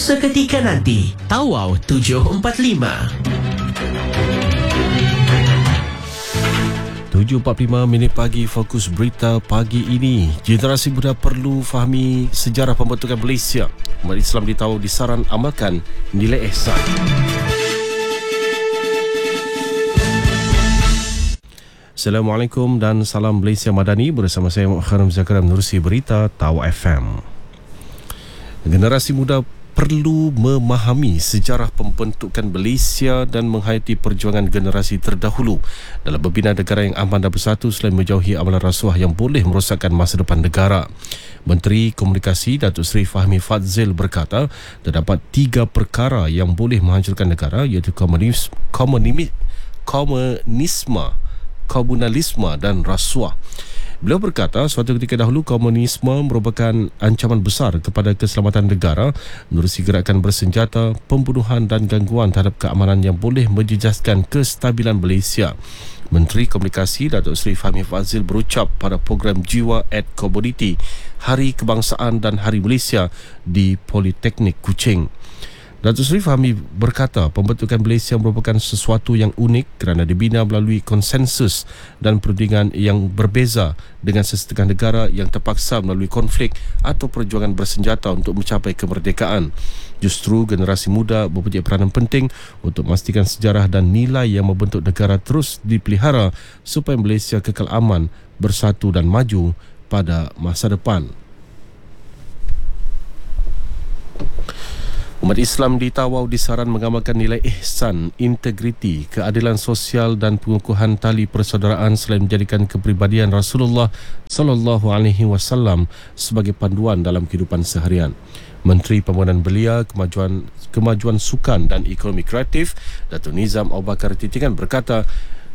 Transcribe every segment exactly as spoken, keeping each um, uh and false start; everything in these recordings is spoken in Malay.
seketika nanti. Tawau tujuh empat lima. tujuh empat puluh lima minit pagi, fokus berita pagi ini. Generasi muda perlu fahami sejarah pembentukan Malaysia. Umat Islam di Tawau disaran amalkan nilai ihsan. Assalamualaikum dan salam Malaysia Madani. Bersama saya Muhammad Zakaria menerusi berita Tawau F M. Generasi muda perlu memahami sejarah pembentukan Malaysia dan menghayati perjuangan generasi terdahulu dalam membina negara yang aman dan bersatu selain menjauhi amalan rasuah yang boleh merosakkan masa depan negara. Menteri Komunikasi Datuk Seri Fahmi Fadzil berkata, terdapat tiga perkara yang boleh menghancurkan negara, iaitu komunis, komunis, komunisme, komunalisme dan rasuah. Beliau berkata, suatu ketika dahulu komunisme merupakan ancaman besar kepada keselamatan negara menerusi gerakan bersenjata, pembunuhan dan gangguan terhadap keamanan yang boleh menjejaskan kestabilan Malaysia. Menteri Komunikasi Datuk Seri Fahmi Fadzil berucap pada program Jiwa at Community, Hari Kebangsaan dan Hari Malaysia di Politeknik Kuching. Datuk Seri Fahmi berkata, pembentukan Malaysia merupakan sesuatu yang unik kerana dibina melalui konsensus dan perundingan yang berbeza dengan sesetengah negara yang terpaksa melalui konflik atau perjuangan bersenjata untuk mencapai kemerdekaan. Justru generasi muda mempunyai peranan penting untuk memastikan sejarah dan nilai yang membentuk negara terus dipelihara supaya Malaysia kekal aman, bersatu dan maju pada masa depan. Umat Islam di Tawau disaran mengamalkan nilai ihsan, integriti, keadilan sosial dan pengukuhan tali persaudaraan selain menjadikan kepribadian Rasulullah sallallahu alaihi wasallam sebagai panduan dalam kehidupan seharian. Menteri Pembangunan Belia, Kemajuan Kemajuan Sukan dan Ekonomi Kreatif, Datuk Nizam Abu Bakar Titikan berkata,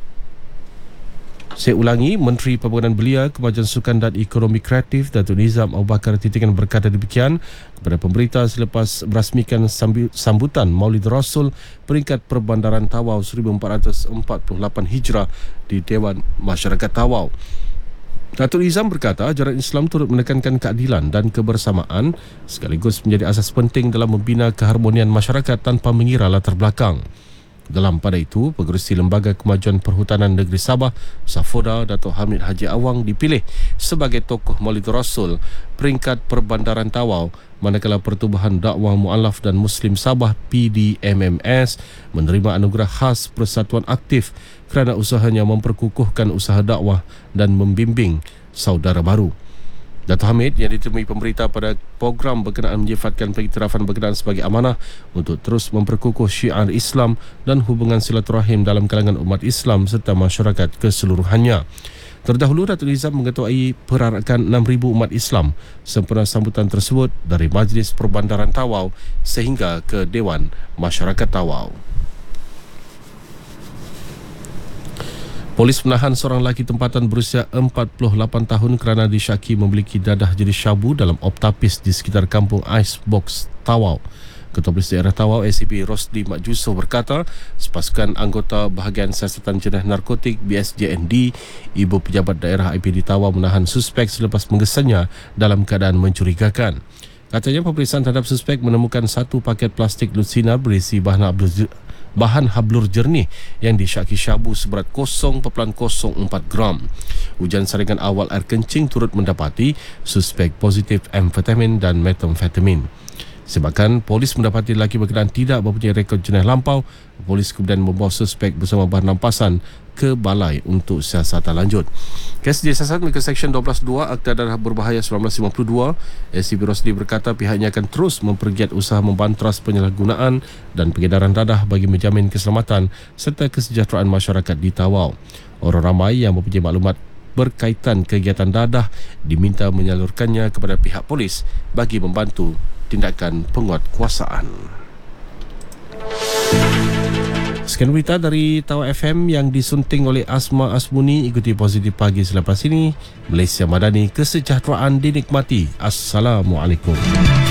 Saya ulangi, Menteri Pembangunan Belia, Kemajuan Sukan dan Ekonomi Kreatif, Datuk Nizam Abu Bakar Titikan berkata demikian kepada pemberita selepas merasmikan sambutan Maulid Rasul peringkat Perbandaran Tawau seribu empat ratus empat puluh lapan Hijrah di Dewan Masyarakat Tawau. Datuk Nizam berkata, ajaran Islam turut menekankan keadilan dan kebersamaan sekaligus menjadi asas penting dalam membina keharmonian masyarakat tanpa mengira latar belakang. Dalam pada itu, Pengerusi Lembaga Kemajuan Perhutanan Negeri Sabah, Safoda, Datuk Hamid Haji Awang dipilih sebagai tokoh Maulid Rasul peringkat Perbandaran Tawau, manakala Pertubuhan Dakwah Mu'alaf dan Muslim Sabah P D M M S menerima anugerah khas Persatuan Aktif kerana usahanya memperkukuhkan usaha dakwah dan membimbing saudara baru. Datuk Hamid yang ditemui pemberita pada program berkenaan menyifatkan pengiktirafan berkenaan sebagai amanah untuk terus memperkukuh syiar Islam dan hubungan silaturahim dalam kalangan umat Islam serta masyarakat keseluruhannya. Terdahulu, Datuk Nizam mengetuai perarakan enam ribu umat Islam sempena sambutan tersebut dari Majlis Perbandaran Tawau sehingga ke Dewan Masyarakat Tawau. Polis menahan seorang lelaki tempatan berusia empat puluh lapan tahun kerana disyaki memiliki dadah jenis syabu dalam optapis di sekitar kampung Icebox, Tawau. Ketua Polis Daerah Tawau, A C P Rosdi Mak Jusoh berkata, sepasukan anggota Bahagian Siasatan Jenayah Narkotik B S J N D, Ibu Pejabat Daerah I P D Tawau menahan suspek selepas mengesannya dalam keadaan mencurigakan. Katanya pemeriksaan terhadap suspek menemukan satu paket plastik Lucina berisi bahan abdul bahan hablur jernih yang disyaki syabu seberat kosong perpuluhan kosong empat gram. Ujian saringan awal air kencing turut mendapati suspek positif amfetamin dan metamfetamin. Sebabkan polis mendapati lelaki berkenaan tidak mempunyai rekod jenayah lampau, polis kemudian membawa suspek bersama bahan rampasan ke balai untuk siasatan lanjut. Kes disiasat ke Seksyen dua belas dua Akta Darah Berbahaya seribu sembilan ratus lima puluh dua. A C P Rosli berkata pihaknya akan terus mempergiat usaha membantras penyalahgunaan dan pengedaran dadah bagi menjamin keselamatan serta kesejahteraan masyarakat di Tawau. Orang ramai yang mempunyai maklumat berkaitan kegiatan dadah diminta menyalurkannya kepada pihak polis bagi membantu tindakan penguatkuasaan. Sekian berita dari Tawau F M yang disunting oleh Asma Asmuni. Ikuti Positif Pagi selepas ini. Malaysia Madani, kesejahteraan dinikmati. Assalamualaikum.